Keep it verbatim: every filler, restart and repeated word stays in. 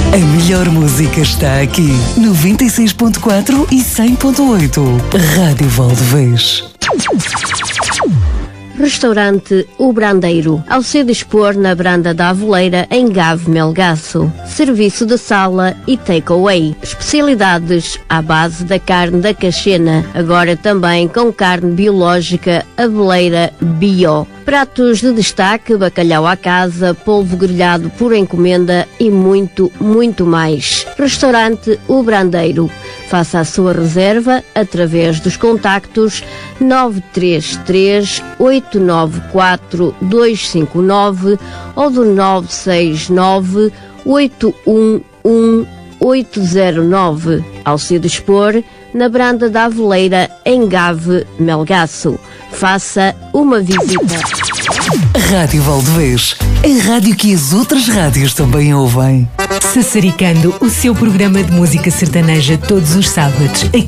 A melhor música está aqui. noventa e seis ponto quatro e cem ponto oito. Rádio Valdevez. Restaurante O Brandeiro, ao seu dispor na Branda da Avoleira, em Gave Melgaço. Serviço de sala e takeaway. Especialidades à base da carne da Caxena, agora também com carne biológica Aveleira Bio. Pratos de destaque, bacalhau à casa, polvo grelhado por encomenda e muito, muito mais. Restaurante O Brandeiro. Faça a sua reserva através dos contactos nove três três, oito nove quatro, dois cinco nove ou do nove seis nove, oito um um, oito zero nove. Ao seu dispor, na Branda da Avoleira, em Gave Melgaço. Faça uma visita. Rádio Valdevez, a rádio que as outras rádios também ouvem. Sassaricando, o seu programa de música sertaneja todos os sábados, aqui